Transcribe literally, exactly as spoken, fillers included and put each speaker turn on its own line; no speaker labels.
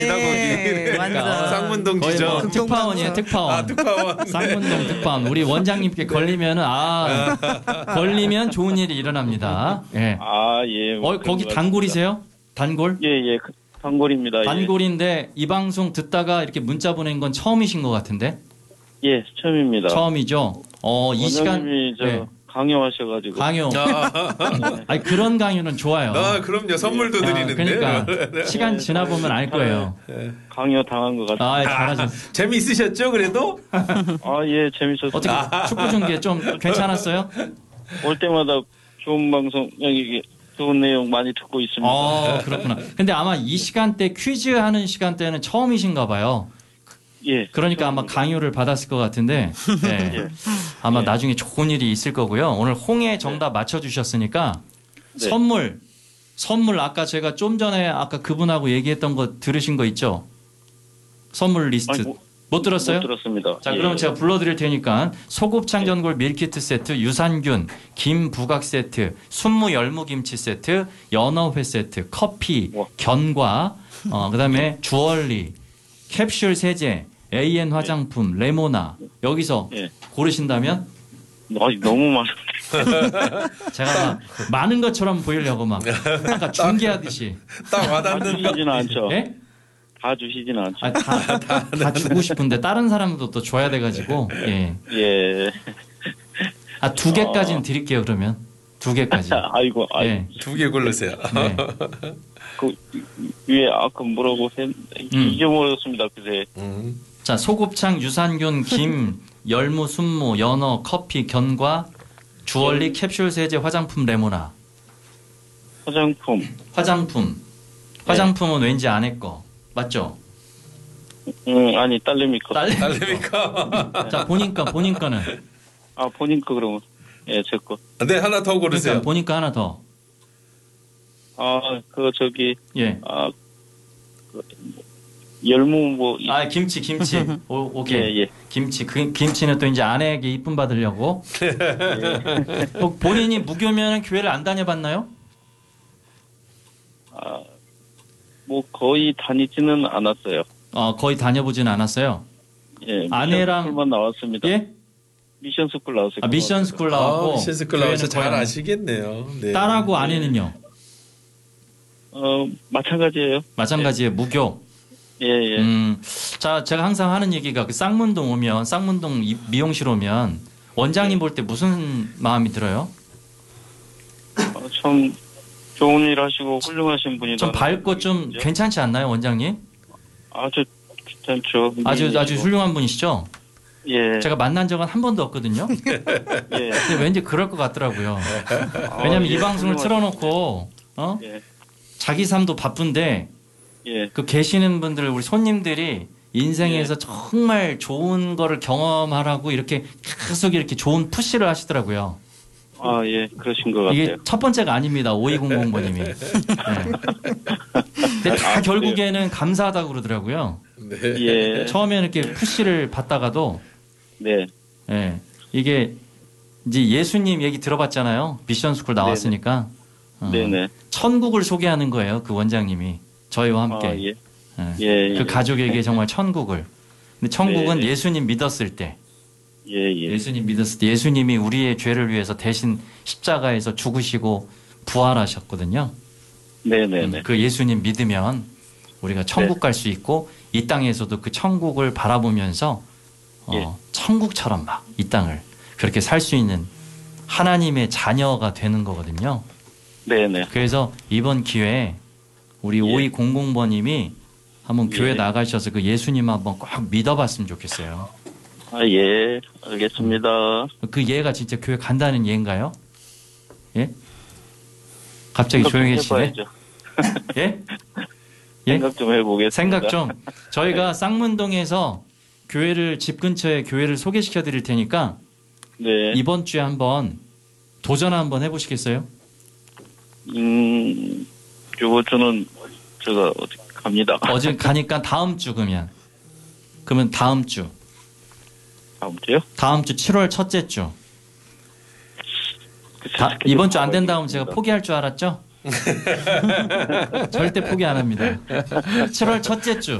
네,
완전.
쌍문동
거의
지점.
뭐 특파원이에요, 특파원.
아, 특파원.
쌍문동 특파원. 우리 원장님께 걸리면은 아 걸리면 좋은 일이 일어납니다. 예.
아, 예.
어 거기 단골이세요? 단골?
예, 예. 그 단골입니다.
단골인데 이 방송 듣다가 이렇게 문자 보낸 건 처음이신 것 같은데?
예, 예 처음입니다.
처음이죠. 어, 이 시간
원장님이 저
네.
강요하셔가지고.
강요.
아,
아니 그런 강요는 좋아요.
아, 그럼요. 선물도
아,
드리는데.
그러니까 시간 지나 보면 알 거예요.
강요 당한 것 같아요.
아, 잘하셨어요.
재미있으셨죠, 그래도?
아, 예, 재밌었어요.
어떻게 축구 중계 좀 괜찮았어요?
올 때마다 좋은 방송, 여기 좋은 내용 많이 듣고 있습니다.
어, 그렇구나. 근데 아마 이 시간대 퀴즈 하는 시간대는 처음이신가 봐요.
예.
그러니까 아마 강요를 받았을 것 같은데 네.
예.
아마
예.
나중에 좋은 일이 있을 거고요. 오늘 홍해 정답 맞춰주셨으니까
네.
선물 선물 아까 제가 좀 전에 아까 그분하고 얘기했던 거 들으신 거 있죠? 선물 리스트
아니, 뭐,
못 들었어요?
못 들었습니다.
자,
예.
그러면 제가 불러드릴 테니까 소곱창 전골 밀키트 세트, 유산균, 김 부각 세트, 순무 열무김치 세트, 연어회 세트, 커피,
우와.
견과, 어, 그다음에 주얼리, 캡슐 세제, 에이엔 화장품, 레모나 여기서
예.
고르신다면
아, 너무 많은데.
제가 막 많은 것처럼 보이려고 막 아까 중계하듯이
딱
다
와닿는 거.
주시지는 않죠.
예?
다 주시지는 않죠.
아, 다, 다, 다 주고 싶은데 다른 사람도 또 줘야 돼가지고 예.
예.
아, 두 개까지는 드릴게요 그러면 두 개까지.
아이고, 아이고.
예.
두 개 고르세요.
네.
그 위에 아까 뭐라고 했 잊어버렸습니다. 그새.
음.
자, 소곱창, 유산균, 김, 열무, 순무, 연어, 커피, 견과, 주얼리, 캡슐 세제, 화장품, 레모나.
화장품.
화장품. 화장품은 왠지 아내 거. 맞죠?
음, 아니 딸내미 거.
딸.
달래니까.
자, 본인 거, 본인 거는.
아, 본인 거 그러면. 예, 제 거.
네, 하나 더 고르세요.
그러니까 본인 거 하나 더.
아, 그 저기
예.
아, 그, 열무 뭐. 이-
아, 김치, 김치. 오, 오케이.
예, 예.
김치. 그 김치는 또 이제 아내에게 이쁨 받으려고. 어, 본인이 무교면 교회를 안 다녀봤나요?
아, 뭐 거의 다니지는 않았어요.
어, 거의 다녀보진 않았어요.
예.
아내랑-
미션 스쿨만 나왔습니다.
예?
미션 스쿨 나왔어요.
아, 미션 스쿨 나오고.
아, 미션스쿨 나와서
교회는
잘
거의 안-
아시겠네요. 네.
딸하고 아내는요?
어, 마찬가지예요.
마찬가지의 무교.
예, 예.
음, 자, 제가 항상 하는 얘기가 그 쌍문동 오면, 쌍문동 이- 미용실 오면 원장님 볼 때 무슨 마음이 들어요?
어, 참 좋은 일 하시고 훌륭하신 분이다.
좀 밝고 좀 괜찮지 않나요, 원장님?
아주 괜찮죠.
아주, 아주
미인이시고.
훌륭한 분이시죠?
예.
제가 만난 적은 한 번도 없거든요?
예.
근데 왠지 그럴 것 같더라고요.
아,
왜냐면
예,
이 방송을
훌륭하시-
틀어놓고, 어?
예.
자기 삶도 바쁜데,
예.
그 계시는 분들, 우리 손님들이 인생에서 정말 좋은 거를 경험하라고 이렇게 계속 이렇게 좋은 푸시를 하시더라고요.
아, 예. 그러신 것
이게
같아요.
첫 번째가 아닙니다. 오이공공 번님이. 네. 근데 다
아,
결국에는 감사하다고 그러더라고요.
네.
예.
처음에는 이렇게 푸시를 받다가도,
네.
예. 이게 이제 예수님 얘기 들어봤잖아요. 미션 스쿨 나왔으니까. 어,
네네.
천국을 소개하는 거예요. 그 원장님이. 저희와 함께.
아, 예.
예.
예.
그
예.
가족에게 정말 천국을. 근데 천국은
네.
예수님 믿었을 때.
예, 예.
예수님 믿었을 때 예수님이 우리의 죄를 위해서 대신 십자가에서 죽으시고 부활하셨거든요.
네네네.
음, 그 예수님 믿으면 우리가 천국
네.
갈 수 있고 이 땅에서도 그 천국을 바라보면서 어,
예.
천국처럼 막 이 땅을 그렇게 살 수 있는 하나님의 자녀가 되는 거거든요.
네네.
그래서 이번 기회에 우리
예.
오이공공 번님이 한번
예.
교회 나가셔서 그 예수님 한번 꼭 믿어봤으면 좋겠어요.
아, 예. 알겠습니다.
그 예가 진짜 교회 간다는 예인가요? 예? 갑자기 조용해지네.
해봐야죠.
예? 예?
생각 좀 해보겠습니다.
생각 좀. 저희가 쌍문동에서 교회를 집 근처에 교회를 소개시켜 드릴 테니까
네.
이번 주에 한번 도전 한번 해보시겠어요?
음, 요번 주는 제가 어디 갑니다.
어제 가니까 다음 주 그러면. 그러면 다음 주.
다음 주요?
다음 주 칠월 첫째 주.
글쎄,
다,
스케줄
이번 주 안 된다면
봐야겠습니다.
제가 포기할 줄 알았죠? 절대 포기 안 합니다. 칠월 첫째 주